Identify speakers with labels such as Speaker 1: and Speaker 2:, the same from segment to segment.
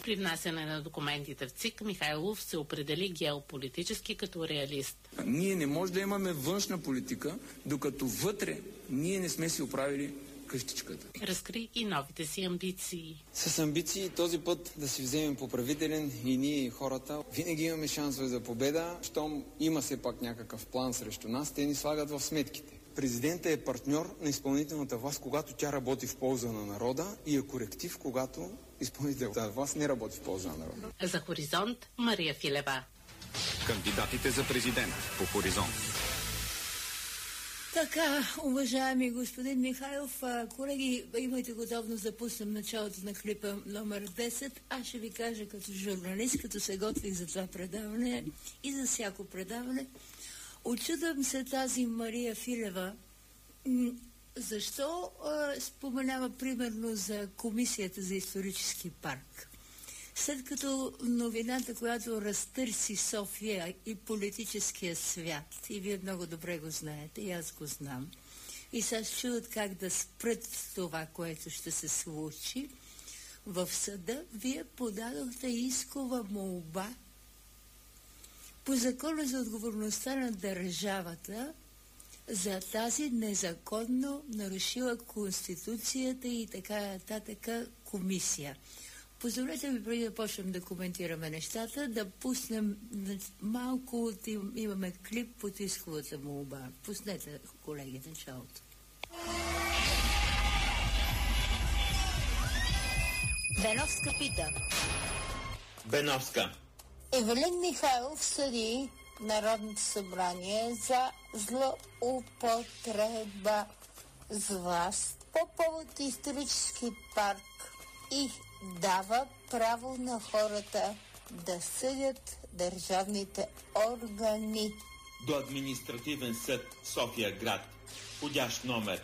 Speaker 1: При внасяне на документите в ЦИК Михайлов се определи геополитически като реалист.
Speaker 2: Ние не може да имаме външна политика, докато вътре ние не сме си оправили къщичката.
Speaker 1: Разкри и новите си амбиции.
Speaker 3: С амбиции този път да си вземем поправителен и ние и хората. Винаги имаме шансове за победа. Щом има все пак някакъв план срещу нас, те ни слагат в сметките. Президентът е партньор на изпълнителната власт, когато тя работи в полза на народа, и е коректив, когато изпълнителната власт не работи в полза на народа.
Speaker 1: За Хоризонт Мария Филева.
Speaker 4: Кандидатите за президент по Хоризонт.
Speaker 5: Така, уважаеми господин Михайлов, колеги, имайте готовност да пуснем началото на клипа номер 10. Аз ще ви кажа като журналист, като се готвих за това предаване и за всяко предаване. Очудвам се тази Мария Филева. Защо споменава примерно за Комисията за исторически парк? След като новината, която разтърси София и политическия свят, и вие много добре го знаете, и аз го знам, и сега чудят как да спрат това, което ще се случи в съда, вие подадохте искова молба по закона за отговорността на държавата за тази незаконно нарушила Конституцията и така нататък комисия. Позволете ми, преди да почнем да коментираме нещата, да пуснем малко, имаме клип под исковата молба. Пуснете, колеги, началото. Беновска пита.
Speaker 6: Беновска.
Speaker 5: Евелин Михайлов съди Народното събрание за злоупотреба с власт по повод исторически парк и дава право на хората да съдят държавните органи.
Speaker 6: До Административен съд София град. Входящ номер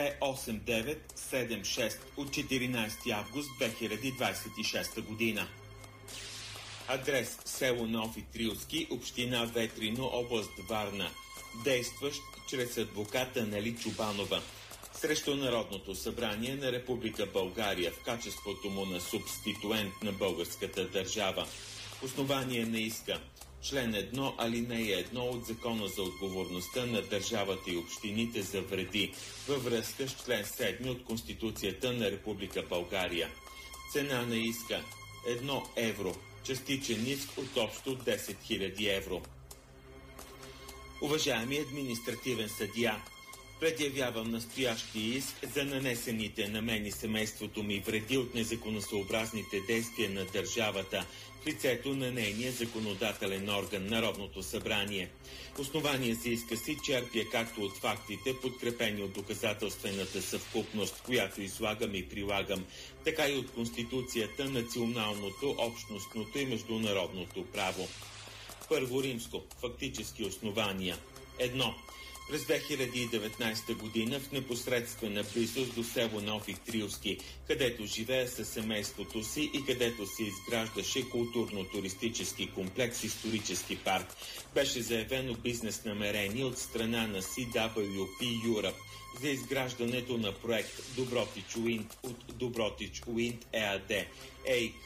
Speaker 6: 28976 от 14 август 2026 година. Адрес село Нови Трилски, община Ветрино, област Варна. Действащ чрез адвоката Нели Чубанова. Срещу Народното събрание на Република България в качеството му на субституент на българската държава. Основание на иска. Член 1, алинея 1 от Закона за отговорността на държавата и общините за вреди във връзка с член 7 от Конституцията на Република България. Цена на иска 1 евро. Частичен иск от общо 10 000 евро. Уважаеми административен съдия, предявявам настоящия иск за нанесените на мен и семейството ми вреди от незаконосъобразните действия на държавата в лицето на нейния законодателен орган, Народното събрание. Основание за иска си черпя както от фактите, подкрепени от доказателствената съвкупност, която излагам и прилагам, така и от Конституцията, националното, общностното и международното право. Първо римско. Фактически основания. 1. През 2019 година в непосредствена близост до село Нови Трилски, където живея със семейството си и където се изграждаше културно-туристически комплекс Исторически парк, беше заявено бизнес намерение от страна на CWP Europe за изграждането на проект Добротич Уинд от Добротич Уинд ЕАД, ЕИК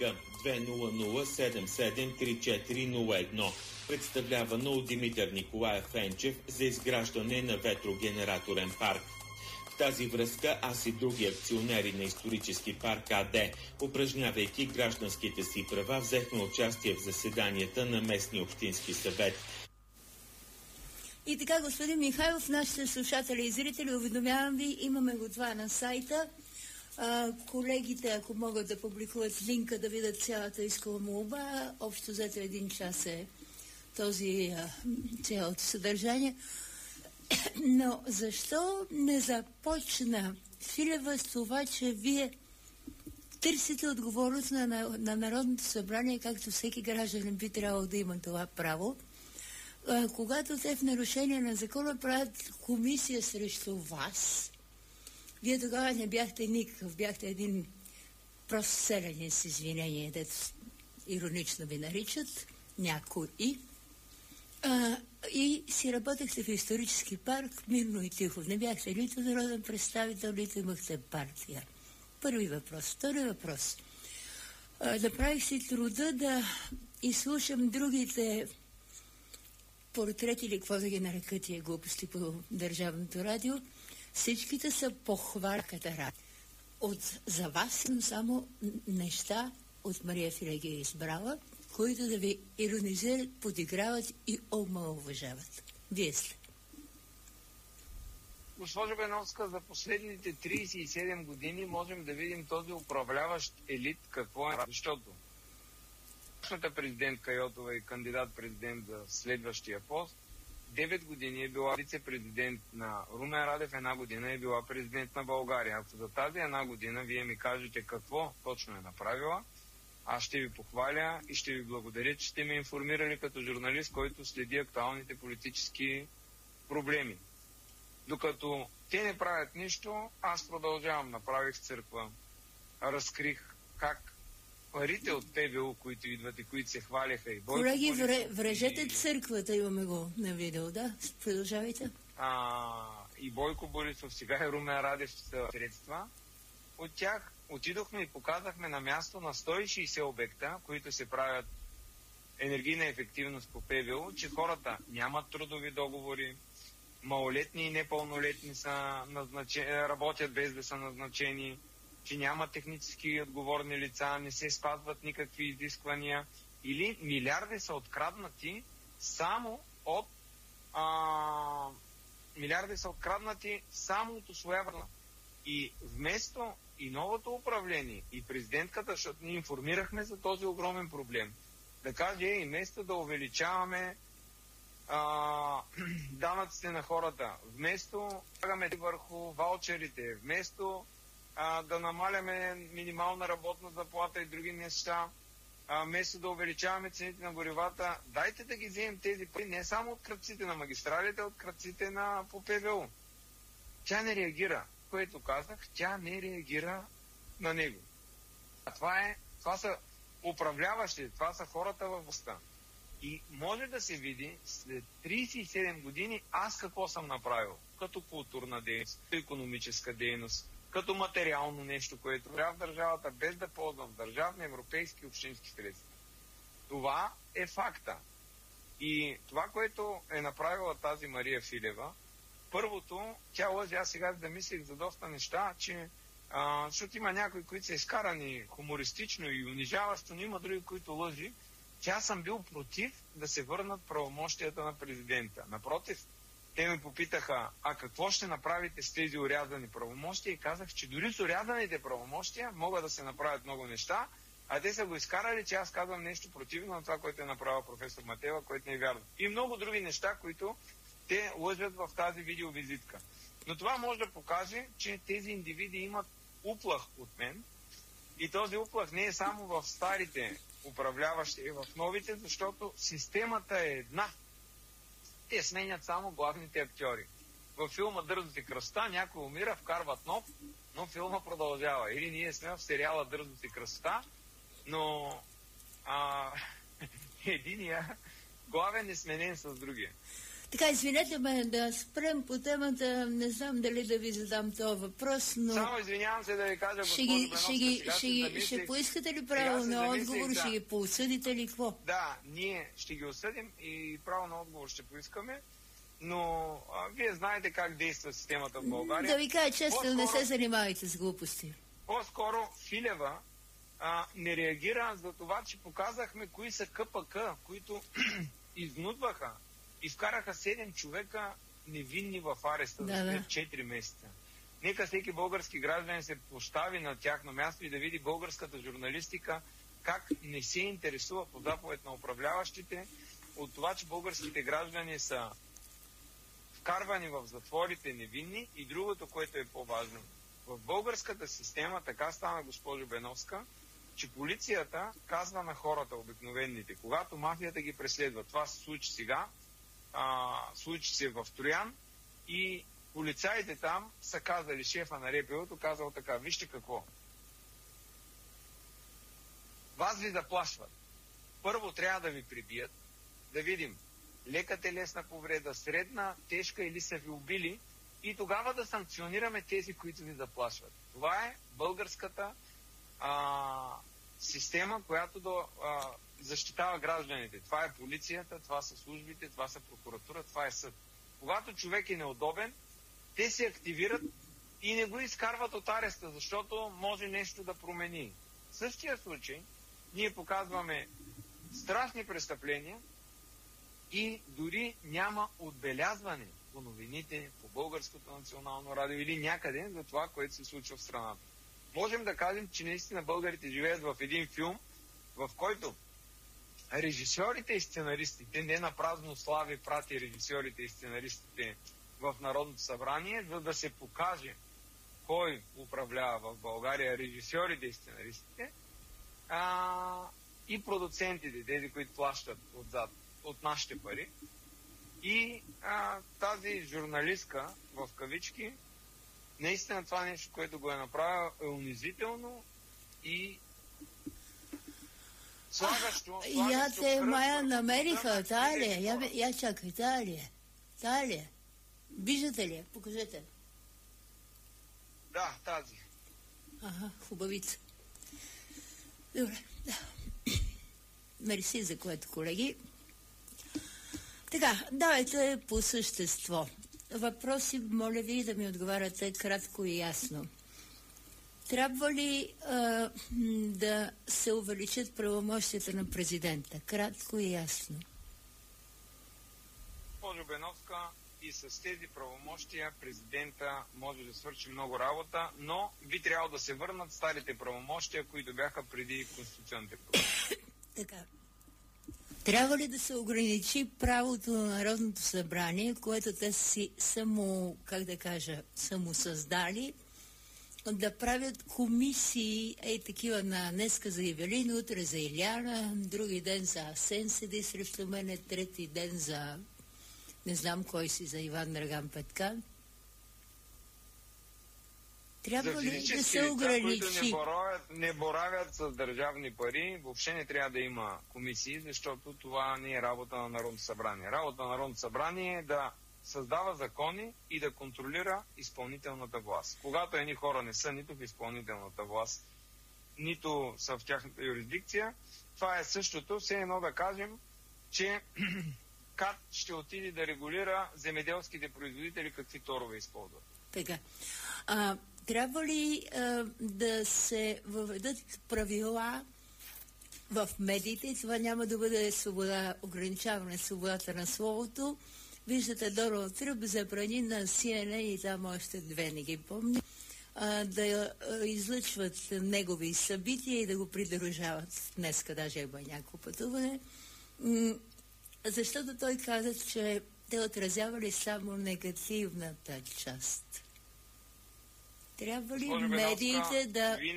Speaker 6: 200773401, представлявано от Димитър Николаев Фенчев за изграждане на ветрогенераторен парк. В тази връзка аз и други акционери на Исторически парк АД, упражнявайки гражданските си права, взехме участие в заседанията на местния общински съвет.
Speaker 5: И така, господин Михайлов, нашите слушатели и зрители, уведомявам ви, имаме го това на сайта. Колегите, ако могат да публикуват линка да видят цялата искова молба, общо взето 1 час е този цялото съдържание. Но защо не започна Филева с това, че вие търсите отговорност на Народното събрание, както всеки гражданин би трябвало да има това право, когато те в нарушение на закона правят комисия срещу вас? Вие тогава не бяхте никакъв, бяхте един прост селянин с извинение, дето иронично ви наричат някои. И си работехте в Исторически парк мирно и тихо. Не бяхте нито народен представител, нито имахте партия. Първи въпрос. Втори въпрос. Направих си труда да изслушам другите портрети или какво да ги нарека тия глупости по Държавното радио. Всичките са похвалката рад. За вас съм само неща от Мария Филегия избрала, които да ви иронизират, подиграват и омаловажават. Вие сте.
Speaker 3: Госпожо Беновска, за последните 37 години можем да видим този управляващ елит какво е. Защото сегашната президентка Йотова и кандидат-президент за следващия пост 9 години е била вице-президент на Румен Радев, 1 година е била президент на България. Ако за тази 1 година вие ми кажете какво точно е направила, аз ще ви похваля и ще ви благодаря, че сте ме информирали като журналист, който следи актуалните политически проблеми. Докато те не правят нищо, аз продължавам. Направих църква, разкрих как парите от ПВУ, които идват и които се хваляха и Бойко
Speaker 5: Колеги,
Speaker 3: Борисов,
Speaker 5: врежете църквата, имаме го на видео, да? Продължавайте.
Speaker 3: И Бойко Борисов, сега и Румен Радев са средства. От тях отидохме и показахме на място на 160 обекта, които се правят енергийна ефективност по ПВУ, че хората нямат трудови договори, малолетни и непълнолетни са работят без да са назначени, че няма технически отговорни лица, не се спазват никакви изисквания или милиарди са откраднати само от усвояване. И вместо и новото управление, и президентката, защото ни информирахме за този огромен проблем, да каже, и вместо да увеличаваме данъците на хората, вместо слагаме върху ваучерите, вместо да намаляме минимална работна заплата и други неща, вместо да увеличаваме цените на горивата, дайте да ги вземем тези пари не само от кръците на магистралите, а от кръците по ПВУ. Тя не реагира. Което казах, тя не реагира на него. Това са управляващи, това са хората във властта. И може да се види след 37 години аз какво съм направил. Като културна дейност, като икономическа дейност, като материално нещо, което трябва в държавата, без да ползвам държавни, европейски и общински средства. Това е факта. И това, което е направила тази Мария Филева, първото, тя лъжи, аз сега да мислих за доста неща, че защото има някои, които са изкарани хумористично и унижаващо, но има други, които лъжи. Тя съм бил против да се върнат правомощията на президента. Напротив, те ме попитаха, какво ще направите с тези урязани правомощия? И казах, че дори с урязаните правомощия могат да се направят много неща, а те са го изкарали, че аз казвам нещо противно на това, което е направил професор Матева, което не е вярно. И много други неща, които те лъжат в тази видеовизитка. Но това може да покаже, че тези индивиди имат уплах от мен и този уплах не е само в старите управляващи, и в новите, защото системата е една. Те сменят само главните актьори. Във филма Дързост и красота някой умира, вкарват нов, но филма продължава. Или ние сме в сериала Дързост и красота, но единия главен е сменен с другия.
Speaker 5: Така, извинете ме да спрем по темата, не знам дали да ви задам този въпрос, но...
Speaker 3: Само извинявам се да ви кажа, госпожо Беновска,
Speaker 5: ще поискате ли право на отговор, ще ги поосъдите ли какво?
Speaker 3: Да, ние ще ги осъдим и право на отговор ще поискаме, но вие знаете как действа системата в България.
Speaker 5: Да ви кажа честно, не се занимавайте с глупости.
Speaker 3: По-скоро Филева не реагира за това, че показахме кои са КПК, които изнудваха и вкараха 7 човека невинни в ареста за 4 месеца. Нека всеки български гражданин се постави на тяхно място и да види българската журналистика как не се интересува по заповед на управляващите от това, че българските граждани са вкарвани в затворите невинни и другото, което е по-важно. В българската система така стана, госпожо Беновска, че полицията казва на хората, обикновените, когато мафията ги преследва. Това се случи сега, случи се в Троян и полицаите там са казали, шефа на РПУ-то казал така, вижте какво. Вас ви заплашват. Първо трябва да ви прибият, да видим лека телесна повреда, средна, тежка или са ви убили и тогава да санкционираме тези, които ви заплашват. Това е българската система, която да защитава гражданите. Това е полицията, това са службите, това са прокуратура, това е съд. Когато човек е неудобен, те се активират и не го изкарват от ареста, защото може нещо да промени. В същия случай ние показваме страшни престъпления и дори няма отбелязване по новините, по Българското национално радио или някъде за това, което се случва в страната. Можем да кажем, че наистина българите живеят в един филм, в който режисьорите и сценаристите, не на празно слави прати режисьорите и сценаристите в Народното събрание, за да се покаже кой управлява в България, режисьорите и сценаристите, и продуцентите, тези, които плащат отзад от нашите пари. И тази журналистка, в кавички, наистина това нещо, което го е направил, е унизително и слагащо.
Speaker 5: Я те Майя намериха, тая ли е? Я чакай, тая ли е? Тая ли е? Виждате ли? Покажете.
Speaker 3: Да, тази.
Speaker 5: Ага, хубавица. Добре. Мерси за което, колеги. Така, давайте по същество. Въпроси, моля ви да ми отговаряте кратко и ясно. Трябва ли да се увеличат правомощията на президента? Кратко и ясно.
Speaker 3: Госпожо Беновска, и с тези правомощия президента може да свърши много работа, но би трябвало да се върнат старите правомощия, които бяха преди конституционните промени.
Speaker 5: Така. Трябва ли да се ограничи правото на Народното събрание, което те си самосъздали, да правят комисии, такива на днеска за Ивелин, утре за Иляна, други ден за Асен седи срещу мене, трети ден за не знам кой си, за Иван Драган Петкан. Трябва ли да се ограничи?
Speaker 3: Които не боравят с държавни пари, въобще не трябва да има комисии, защото това не е работа на Народното събрание. Работа на Народното събрание е да създава закони и да контролира изпълнителната власт. Когато едни хора не са нито в изпълнителната власт, нито са в тяхната юрисдикция, това е същото. Все едно да кажем, че КАТ ще отиде да регулира земеделските производители какви торове използват.
Speaker 5: Така. Трябва ли да се въведат правила в медиите? Това няма да бъде ограничаване свободата на словото. Виждате, Доналд Тръмп забрани на CNN и там още две, не ги помня, да излъчват негови събития и да го придружават. Днеска даже има някакво пътуване. Защото той каза, че те отразявали само негативната част. Трябва ли медиите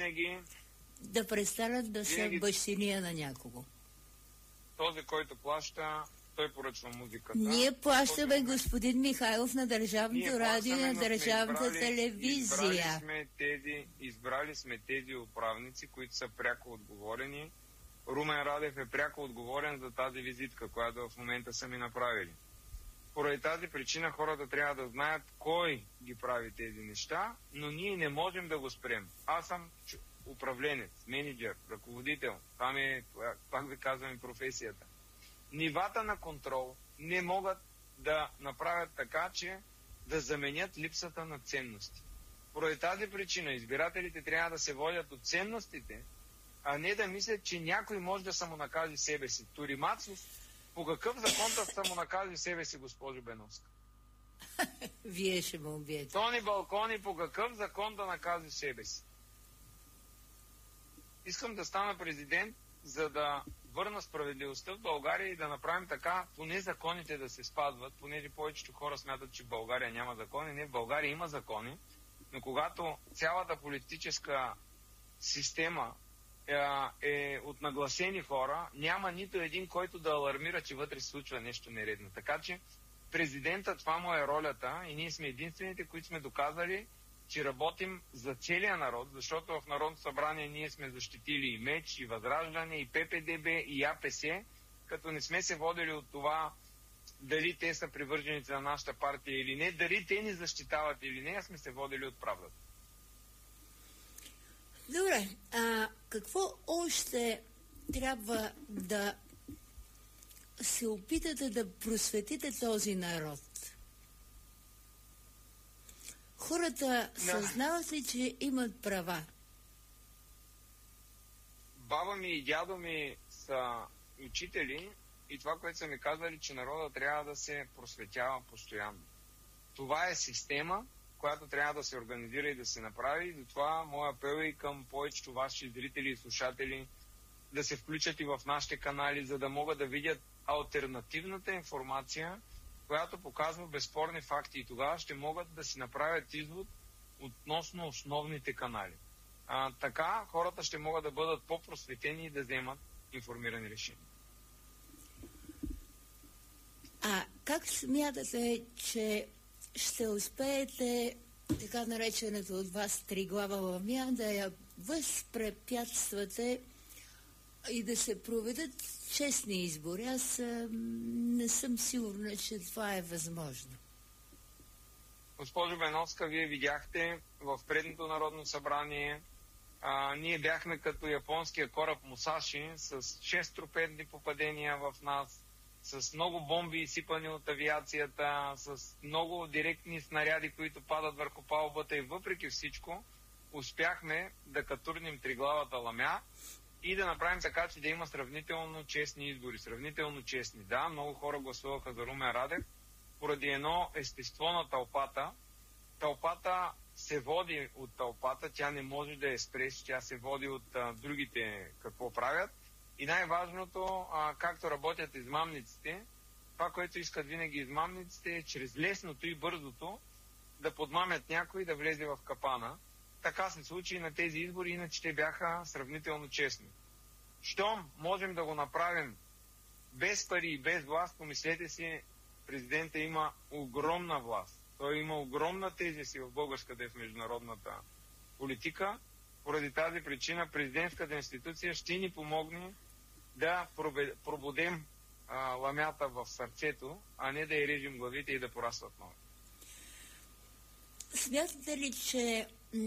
Speaker 5: да престанат да са бащиния на някого?
Speaker 3: Този, който плаща, той поръчва музиката.
Speaker 5: Ние плащаме, господин Михайлов, на Държавното радио и на Държавната телевизия.
Speaker 3: Избрали сме тези управници, които са пряко отговорени. Румен Радев е пряко отговорен за тази визитка, която в момента са ми направили. Поради тази причина хората трябва да знаят кой ги прави тези неща, но ние не можем да го спрем. Аз съм управленец, менеджер, ръководител. Това е, пак ви казвам, професията. Нивата на контрол не могат да направят така, че да заменят липсата на ценности. Поради тази причина избирателите трябва да се водят от ценностите, а не да мислят, че някой може да самонакаже себе си. Торимацов, по какъв закон да самонакаже себе си, госпожо Беновска?
Speaker 5: Вие ще ме убиете.
Speaker 3: Тони Балкони, по какъв закон да накаже себе си? Искам да стана президент, за да върна справедливостта в България и да направим така, поне законите да се спазват, понеже повечето хора смятат, че в България няма закони. Не, в България има закони, но когато цялата политическа система е от нагласени хора, няма нито един, който да алармира, че вътре се случва нещо нередно. Така че президента, това му е ролята и ние сме единствените, които сме доказали, че работим за целия народ, защото в Народното събрание ние сме защитили и МЕЧ, и Възраждане, и ППДБ, и АПС, като не сме се водили от това дали те са привърженици на нашата партия или не, дали те ни защитават или не, а сме се водили от правдата.
Speaker 5: Добре, какво още трябва да се опитате да просветите този народ? Хората съзнават ли, че имат права?
Speaker 3: Баба ми и дядо ми са учители и това, което са ми казали, че народа трябва да се просветява постоянно. Това е система, която трябва да се организира и да се направи. И затова моя апел е и към повечето ваши зрители и слушатели да се включат и в нашите канали, за да могат да видят алтернативната информация, която показва безспорни факти. И тогава ще могат да си направят извод относно основните канали. Така хората ще могат да бъдат по-просветени и да вземат информирани решения.
Speaker 5: Как смятате, че ще успеете така наречената от вас триглава ламя да я възпрепятствате и да се проведат честни избори? Аз не съм сигурна, че това е възможно.
Speaker 3: Госпожо Беновска, вие видяхте в предното Народно събрание, ние бяхме като японския кораб Мусаши с 6 торпедни попадения в нас, с много бомби изсипани от авиацията, с много директни снаряди, които падат върху палубата и въпреки всичко успяхме да катурним триглавата ламя и да направим така, че да има сравнително честни избори. Сравнително честни. Да, много хора гласуваха за Румен Радев поради едно естество на тълпата. Тълпата се води от тълпата, тя не може да я спреш, тя се води от другите какво правят. И най-важното, както работят измамниците, това, което искат винаги измамниците, е чрез лесното и бързото да подмамят някой да влезе в капана. Така се случи и на тези избори, иначе те бяха сравнително честни. Щом можем да го направим без пари и без власт, помислете си, президента има огромна власт. Той има огромна тежест и в българската и в международната политика. Поради тази причина президентската институция ще ни помогне да пробудем ламята в сърцето, а не да я режем главите и да порастват нови.
Speaker 5: Смятате ли, че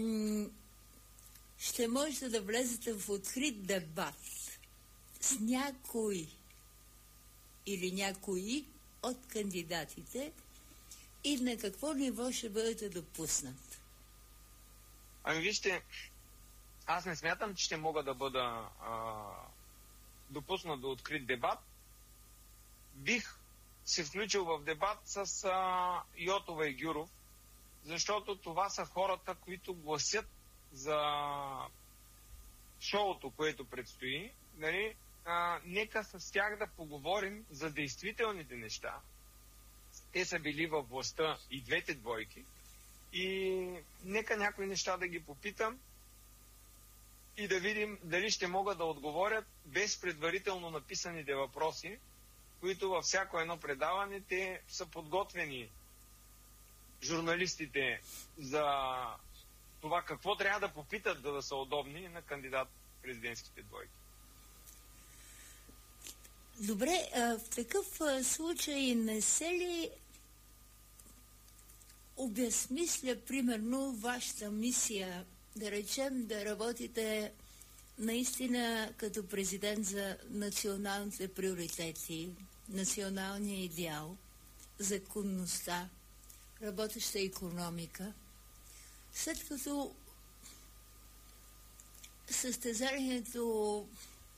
Speaker 5: ще можете да влезете в открит дебат с някой или някои от кандидатите и на какво ниво ще бъдете допуснат?
Speaker 3: Ами вижте, аз не смятам, че ще мога да бъда допуснат до открит дебат. Бих се включил в дебат с Йотова и Гюров, защото това са хората, които гласят за шоуто, което предстои. Нали? Нека с тях да поговорим за действителните неща. Те са били във властта и двете двойки. И нека някои неща да ги попитам и да видим дали ще могат да отговорят без предварително написаните въпроси, които във всяко едно предаване те са подготвени журналистите за това какво трябва да попитат, за да са удобни на кандидат президентските двойки.
Speaker 5: Добре, в такъв случай не се ли обезмисля, примерно, вашата мисия, да речем, да работите наистина като президент за националните приоритети, националния идеал, законността, работеща икономика, след като състезанието